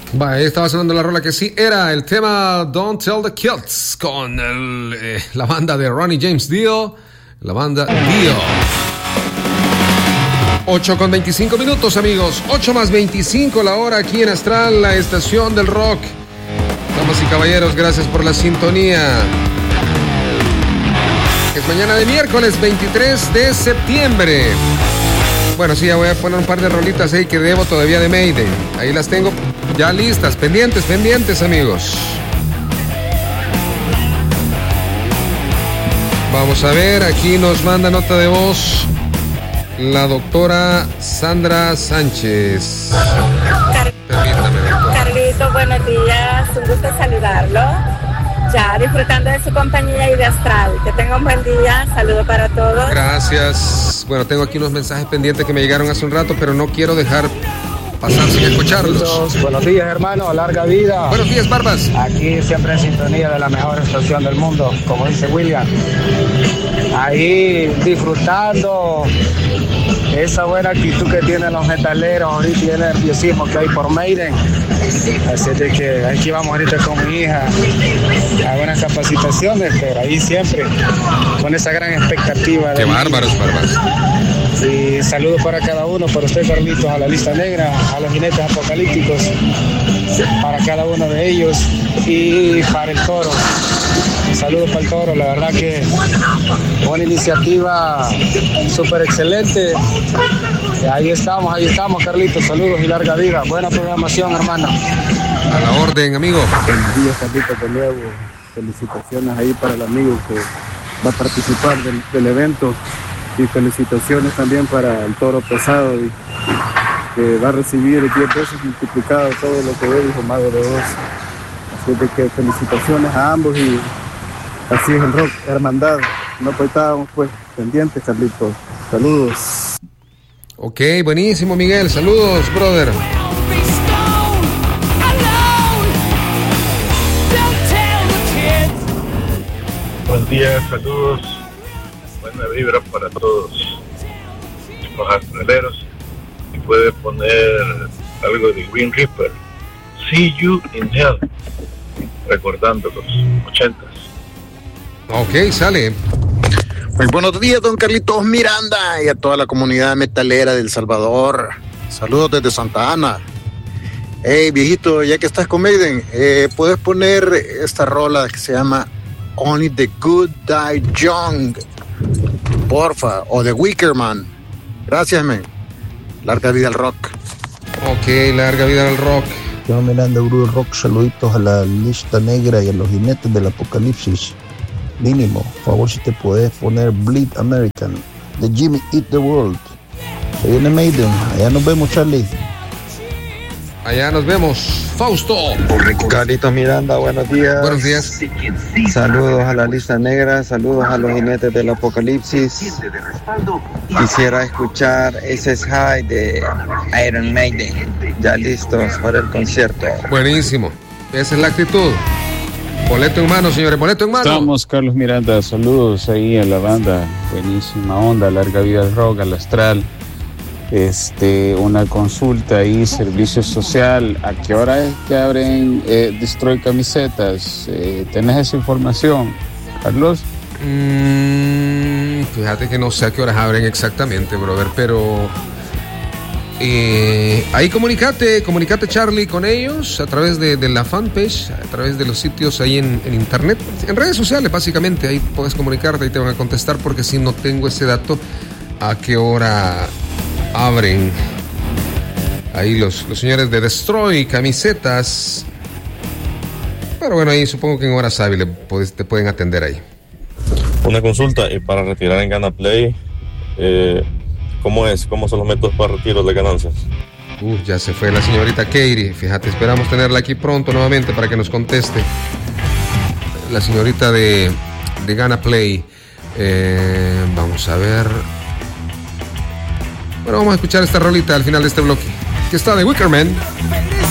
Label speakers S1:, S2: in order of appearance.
S1: Ahí estaba sonando la rola que sí era el tema Don't Tell the Kids con la banda de Ronnie James Dio, la banda Dio. 8:25 amigos, 8:25 la hora aquí en Astral, la estación del rock. Damas y caballeros, gracias por la sintonía. Es mañana de miércoles 23 de septiembre. Bueno, sí, ya voy a poner un par de rolitas ahí que debo todavía de Mayday. Ahí las tengo ya listas, pendientes, amigos. Vamos a ver, aquí nos manda nota de voz la doctora Sandra Sánchez. Permítame, doctora.
S2: Carlito, buenos días, un gusto saludarlo. Ya disfrutando de su compañía y de Astral. Que tenga un buen día, saludo para todos.
S1: Gracias. Bueno, tengo aquí unos mensajes pendientes que me llegaron hace un rato, pero no quiero dejar pasar sin escucharlos.
S3: Buenos días, hermano, larga vida.
S1: Buenos días, Barbas.
S3: Aquí siempre en sintonía de la mejor estación del mundo, como dice William. Ahí disfrutando esa buena actitud que tienen los metaleros ahorita y el nerviosismo que hay por Maiden. Así de que aquí vamos ahorita con mi hija a buenas capacitaciones, pero ahí siempre con esa gran expectativa.
S1: Qué bárbaros, Barbas.
S3: Y saludos para cada uno, para usted, Carlitos, a la lista negra, a los jinetes apocalípticos, para cada uno de ellos y para el Toro. Saludos para el Toro, la verdad que una iniciativa súper excelente. Ahí estamos, Carlitos, saludos y larga vida. Buena programación, hermano.
S1: A la orden, amigo.
S4: Buenos días, Carlitos, de nuevo. Felicitaciones ahí para el amigo que va a participar del evento. Y felicitaciones también para el Toro Pesado, y que va a recibir 10 veces multiplicado todo lo que él dijo, Mago de Oz. Así de que felicitaciones a ambos y así es el rock, hermandad. No pues estábamos pues pendientes, Carlitos. Saludos.
S1: Ok, buenísimo, Miguel. Saludos, brother.
S5: Buen día, saludos. Buena vibra para todos los astraleros. Y puede poner algo de Green Reaper, See You in Hell, recordando los 80s.
S1: Ok, sale.
S6: Muy buenos días, don Carlitos Miranda, y a toda la comunidad metalera de El Salvador. Saludos desde Santa Ana. Hey, viejito, ya que estás con Maiden, puedes poner esta rola que se llama Only the Good Die Young, porfa, o The Wicker Man. Gracias, men. Larga vida al rock.
S1: Ok, larga vida al rock.
S7: Yo, Miranda, Guru Rock, saluditos a la lista negra y a los jinetes del apocalipsis. Mínimo, por favor, si te puedes poner Bleed American de Jimmy Eat the World. Se viene Maiden. Allá nos vemos, Charlie.
S1: Allá nos vemos, Fausto.
S4: Carlitos Miranda, buenos días.
S1: Buenos días.
S4: Saludos a la lista negra, saludos a los jinetes del apocalipsis. Quisiera escuchar Aces High de Iron Maiden. Ya listos para el concierto.
S1: Buenísimo. Esa es la actitud. Boleto en mano, señores, boleto en mano.
S8: Estamos, Carlos Miranda, saludos ahí a la banda, buenísima onda, larga vida al rock, al Astral. Una consulta ahí, servicio social, ¿a qué hora es que abren Destroy Camisetas? ¿Tenés esa información, Carlos?
S1: Fíjate que no sé a qué horas abren exactamente, brother, pero ahí comunicate Charlie con ellos a través de la fanpage, a través de los sitios ahí en internet, en redes sociales básicamente. Ahí puedes comunicarte y te van a contestar, porque si no tengo ese dato a qué hora abren ahí los señores de Destroy Camisetas. Pero bueno, ahí supongo que en horas hábiles te pueden atender ahí.
S9: Una consulta, para retirar en Gana Play, ¿cómo son los métodos para retiro de ganancias?
S1: Ya se fue la señorita Katie. Fíjate, esperamos tenerla aquí pronto nuevamente para que nos conteste. La señorita de Gana Play. Vamos a ver. Bueno, vamos a escuchar esta rolita al final de este bloque, que está de Wicker Man.